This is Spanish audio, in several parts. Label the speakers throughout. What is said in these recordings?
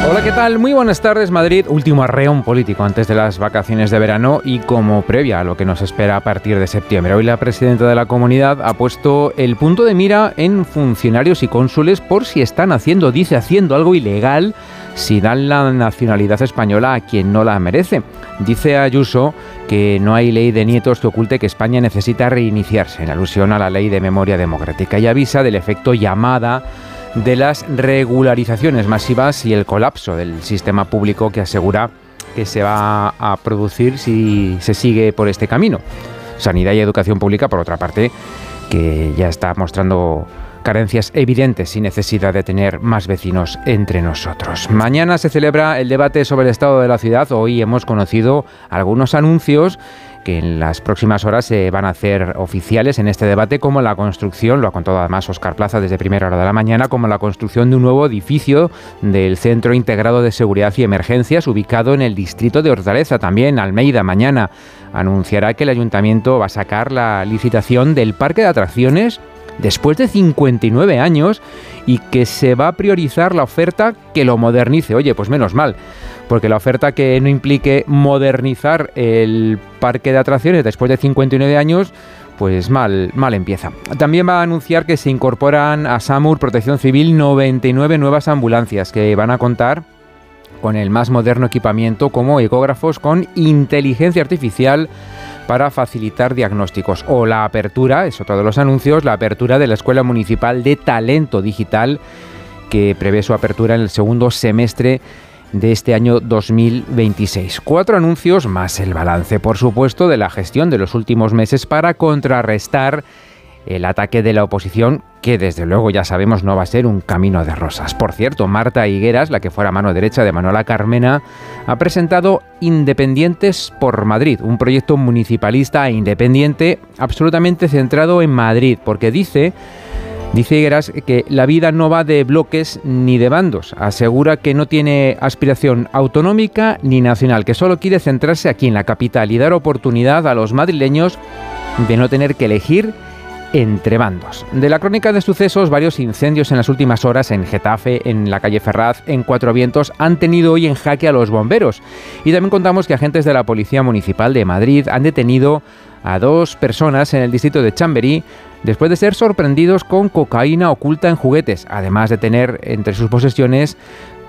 Speaker 1: Hola, ¿qué tal? Muy buenas tardes, Madrid. Último arreón político antes de las vacaciones de verano y como previa a lo que nos espera a partir de septiembre. Hoy la presidenta de la comunidad ha puesto el punto de mira en funcionarios y cónsules por si están haciendo algo ilegal si dan la nacionalidad española a quien no la merece. Dice Ayuso que no hay ley de nietos que oculte que España necesita reiniciarse, en alusión a la ley de memoria democrática, y avisa del efecto llamada de las regularizaciones masivas y el colapso del sistema público que asegura que se va a producir si se sigue por este camino. Sanidad y educación pública, por otra parte, que ya está mostrando carencias evidentes y necesidad de tener más vecinos entre nosotros. Mañana se celebra el debate sobre el estado de la ciudad. Hoy hemos conocido algunos anuncios que en las próximas horas se van a hacer oficiales en este debate, como la construcción, lo ha contado además Óscar Plaza desde primera hora de la mañana, como la construcción de un nuevo edificio del Centro Integrado de Seguridad y Emergencias, ubicado en el distrito de Hortaleza. También Almeida mañana anunciará que el ayuntamiento va a sacar la licitación del parque de atracciones después de 59 años y que se va a priorizar la oferta que lo modernice. Oye, pues menos mal, porque la oferta que no implique modernizar el parque de atracciones después de 59 años, pues mal empieza. También va a anunciar que se incorporan a SAMUR Protección Civil 99 nuevas ambulancias que van a contar con el más moderno equipamiento, como ecógrafos con inteligencia artificial para facilitar diagnósticos. O la apertura, es otro de los anuncios, la apertura de la Escuela Municipal de Talento Digital, que prevé su apertura en el segundo semestre de este año 2026. 4 anuncios más el balance, por supuesto, de la gestión de los últimos meses para contrarrestar el ataque de la oposición, que desde luego ya sabemos no va a ser un camino de rosas. Por cierto, Marta Higueras, la que fuera mano derecha de Manuela Carmena, ha presentado Independientes por Madrid, un proyecto municipalista e independiente absolutamente centrado en Madrid, porque dice Higueras que la vida no va de bloques ni de bandos. Asegura que no tiene aspiración autonómica ni nacional, que solo quiere centrarse aquí en la capital y dar oportunidad a los madrileños de no tener que elegir entre bandos. De la crónica de sucesos, varios incendios en las últimas horas en Getafe, en la calle Ferraz, en Cuatro Vientos, han tenido hoy en jaque a los bomberos. Y también contamos que agentes de la Policía Municipal de Madrid han detenido a 2 personas en el distrito de Chamberí después de ser sorprendidos con cocaína oculta en juguetes, además de tener entre sus posesiones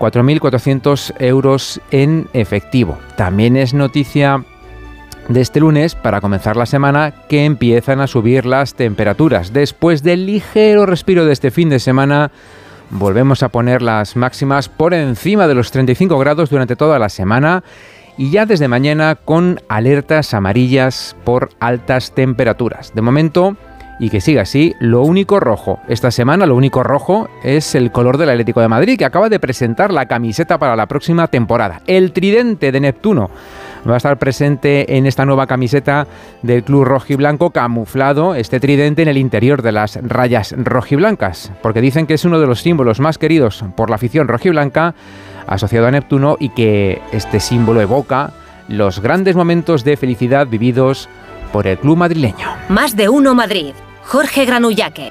Speaker 1: 4.400 euros en efectivo. También es noticia de este lunes, para comenzar la semana, que empiezan a subir las temperaturas. Después del ligero respiro de este fin de semana, volvemos a poner las máximas por encima de los 35 grados durante toda la semana, y ya desde mañana con alertas amarillas por altas temperaturas. De momento, y que siga así, lo único rojo esta semana, lo único rojo es el color del Atlético de Madrid, que acaba de presentar la camiseta para la próxima temporada. El tridente de Neptuno va a estar presente en esta nueva camiseta del club rojiblanco, camuflado este tridente en el interior de las rayas rojiblancas, porque dicen que es uno de los símbolos más queridos por la afición rojiblanca asociado a Neptuno, y que este símbolo evoca los grandes momentos de felicidad vividos por el club madrileño.
Speaker 2: Más de uno Madrid. Jorge Granullaque.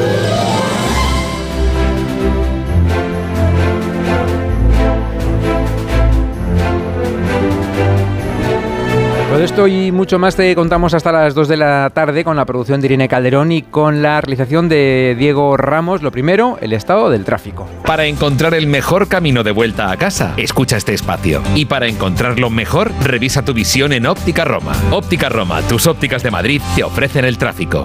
Speaker 1: Todo esto y mucho más te contamos hasta las 2 de la tarde con la producción de Irene Calderón y con la realización de Diego Ramos. Lo primero, el estado del tráfico.
Speaker 3: Para encontrar el mejor camino de vuelta a casa, escucha este espacio. Y para encontrarlo mejor, revisa tu visión en Óptica Roma. Óptica Roma, tus ópticas de Madrid, te ofrecen el tráfico.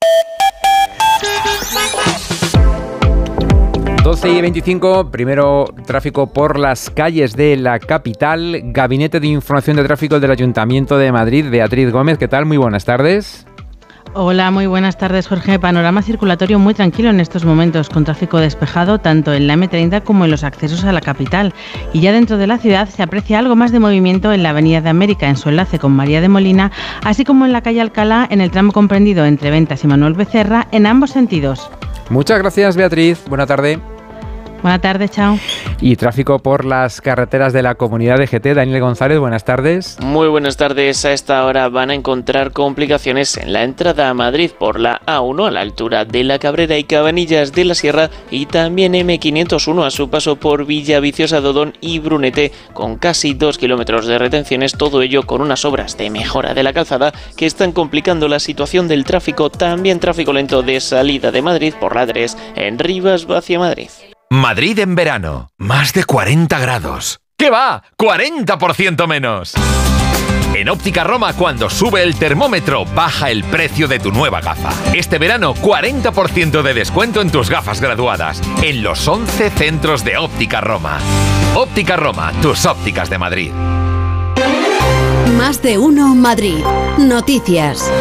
Speaker 1: 12:25, primero tráfico por las calles de la capital. Gabinete de Información de Tráfico del Ayuntamiento de Madrid, Beatriz Gómez, ¿qué tal? Muy buenas tardes.
Speaker 4: Hola, muy buenas tardes, Jorge. Panorama circulatorio muy tranquilo en estos momentos, con tráfico despejado tanto en la M30 como en los accesos a la capital. Y ya dentro de la ciudad se aprecia algo más de movimiento en la Avenida de América, en su enlace con María de Molina, así como en la calle Alcalá, en el tramo comprendido entre Ventas y Manuel Becerra, en ambos sentidos.
Speaker 1: Muchas gracias, Beatriz. Buena tarde.
Speaker 4: Buena tarde, chao.
Speaker 1: Y tráfico por las carreteras de la comunidad de GT. Daniel González, buenas tardes.
Speaker 5: Muy buenas tardes. A esta hora van a encontrar complicaciones en la entrada a Madrid por la A1 a la altura de La Cabrera y Cabanillas de la Sierra, y también M501 a su paso por Villaviciosa, Dodón y Brunete, con casi 2 kilómetros de retenciones, todo ello con unas obras de mejora de la calzada que están complicando la situación del tráfico. También tráfico lento de salida de Madrid por la 3 en Rivas hacia Madrid.
Speaker 3: Madrid en verano, más de 40 grados. ¿Qué va? ¡40% menos! En Óptica Roma, cuando sube el termómetro, baja el precio de tu nueva gafa. Este verano, 40% de descuento en tus gafas graduadas, en los 11 centros de Óptica Roma. Óptica Roma, tus ópticas de Madrid.
Speaker 6: Más de uno Madrid. Noticias.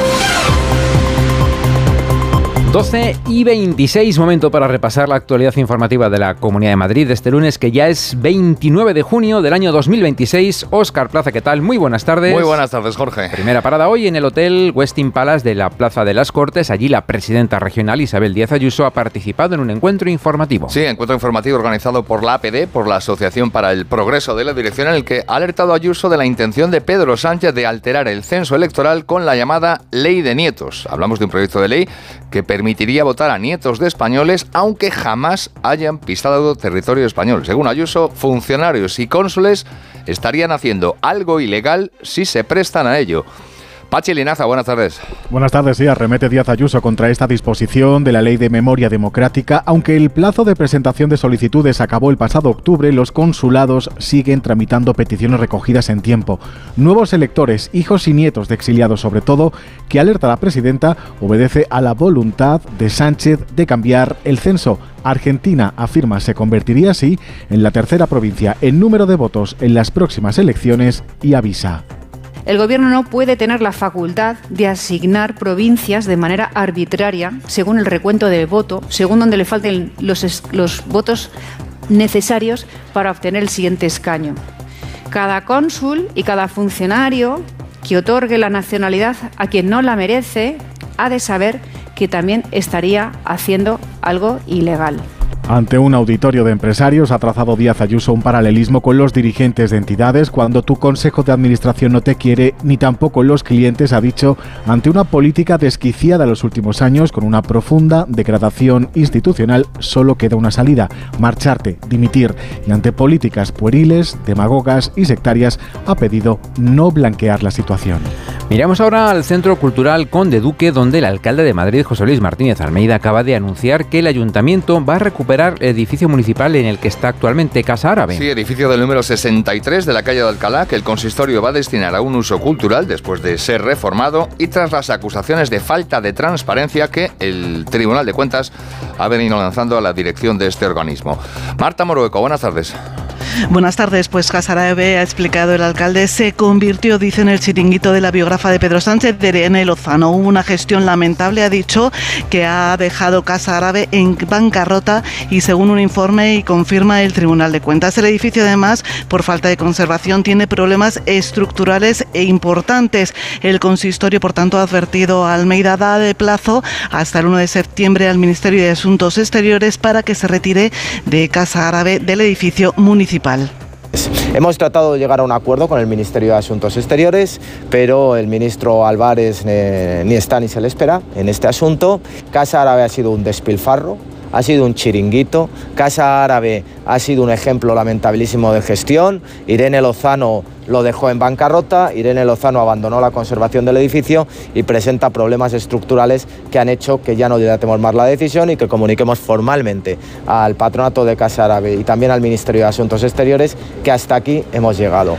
Speaker 1: 12:26, momento para repasar la actualidad informativa de la Comunidad de Madrid este lunes, que ya es 29 de junio del año 2026. Óscar Plaza, ¿qué tal? Muy buenas tardes.
Speaker 7: Muy buenas tardes, Jorge.
Speaker 1: Primera parada hoy en el Hotel Westin Palace de la Plaza de las Cortes. Allí la presidenta regional Isabel Díaz Ayuso ha participado en un encuentro informativo.
Speaker 7: Sí, encuentro informativo organizado por la APD, por la Asociación para el Progreso de la Dirección, en el que ha alertado a Ayuso de la intención de Pedro Sánchez de alterar el censo electoral con la llamada Ley de Nietos. Hablamos de un proyecto de ley que permitiría votar a nietos de españoles aunque jamás hayan pisado territorio español. Según Ayuso, funcionarios y cónsules estarían haciendo algo ilegal si se prestan a ello. Pachi Linaza, buenas tardes.
Speaker 8: Buenas tardes, sí, arremete Díaz Ayuso contra esta disposición de la Ley de Memoria Democrática. Aunque el plazo de presentación de solicitudes acabó el pasado octubre, los consulados siguen tramitando peticiones recogidas en tiempo. Nuevos electores, hijos y nietos de exiliados sobre todo, que alerta la presidenta, obedece a la voluntad de Sánchez de cambiar el censo. Argentina, afirma, se convertiría así en la tercera provincia en número de votos en las próximas elecciones y avisa:
Speaker 9: el Gobierno no puede tener la facultad de asignar provincias de manera arbitraria, según el recuento de voto, según donde le falten los votos necesarios para obtener el siguiente escaño. Cada cónsul y cada funcionario que otorgue la nacionalidad a quien no la merece ha de saber que también estaría haciendo algo ilegal.
Speaker 8: Ante un auditorio de empresarios ha trazado Díaz Ayuso un paralelismo con los dirigentes de entidades. Cuando tu consejo de administración no te quiere, ni tampoco los clientes, ha dicho, ante una política desquiciada en los últimos años con una profunda degradación institucional, solo queda una salida: marcharte, dimitir. Y ante políticas pueriles, demagogas y sectarias, ha pedido no blanquear la situación.
Speaker 1: Miramos ahora al Centro Cultural Conde Duque, donde el alcalde de Madrid, José Luis Martínez Almeida, acaba de anunciar que el ayuntamiento va a recuperar el edificio municipal en el que está actualmente Casa Árabe.
Speaker 7: Sí, edificio del número 63 de la calle de Alcalá, que el consistorio va a destinar a un uso cultural después de ser reformado y tras las acusaciones de falta de transparencia que el Tribunal de Cuentas ha venido lanzando a la dirección de este organismo. Marta Morueco, buenas tardes.
Speaker 10: Buenas tardes, pues Casa Árabe, ha explicado el alcalde, se convirtió, dice, en el chiringuito de la biógrafa de Pedro Sánchez, de Irene Lozano. Hubo una gestión lamentable, ha dicho, que ha dejado Casa Árabe en bancarrota y según un informe y confirma el Tribunal de Cuentas. El edificio, además, por falta de conservación, tiene problemas estructurales e importantes. El consistorio, por tanto, ha advertido a Almeida, da de plazo hasta el 1 de septiembre al Ministerio de Asuntos Exteriores para que se retire de Casa Árabe del edificio municipal.
Speaker 11: Hemos tratado de llegar a un acuerdo con el Ministerio de Asuntos Exteriores, pero el ministro Álvarez ni está ni se le espera en este asunto. Casa Árabe ha sido un despilfarro, ha sido un chiringuito. Casa Árabe ha sido un ejemplo lamentabilísimo de gestión. Irene Lozano lo dejó en bancarrota, Irene Lozano abandonó la conservación del edificio y presenta problemas estructurales que han hecho que ya no dilatemos más la decisión y que comuniquemos formalmente al patronato de Casa Árabe y también al Ministerio de Asuntos Exteriores que hasta aquí hemos llegado.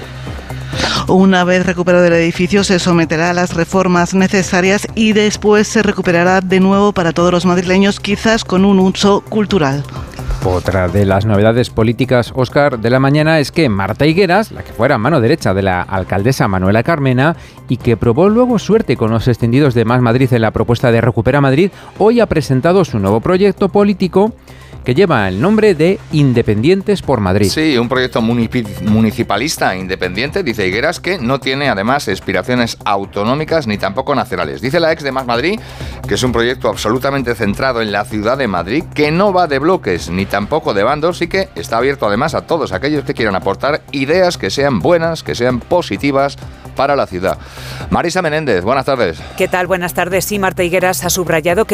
Speaker 10: Una vez recuperado el edificio, se someterá a las reformas necesarias y después se recuperará de nuevo para todos los madrileños, quizás con un uso cultural.
Speaker 1: Otra de las novedades políticas, Óscar, de la mañana es que Marta Higueras, la que fuera mano derecha de la alcaldesa Manuela Carmena y que probó luego suerte con los extendidos de Más Madrid en la propuesta de Recupera Madrid, hoy ha presentado su nuevo proyecto político que lleva el nombre de Independientes por Madrid.
Speaker 7: Sí, un proyecto municipalista independiente, dice Higueras, que no tiene además aspiraciones autonómicas ni tampoco nacionales. Dice la ex de Más Madrid que es un proyecto absolutamente centrado en la ciudad de Madrid, que no va de bloques ni tampoco de bandos y que está abierto además a todos aquellos que quieran aportar ideas que sean buenas, que sean positivas para la ciudad. Marisa Menéndez, buenas tardes.
Speaker 12: ¿Qué tal? Buenas tardes. Sí, Marta Higueras ha subrayado que